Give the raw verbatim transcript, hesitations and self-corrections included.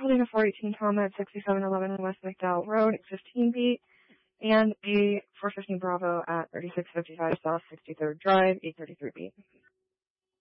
holding a four eighteen Tama at sixty-seven eleven West McDowell Road, fifteen beat, and a four fifteen Bravo at thirty-six fifty-five South sixty-third Drive, eight thirty-three beat.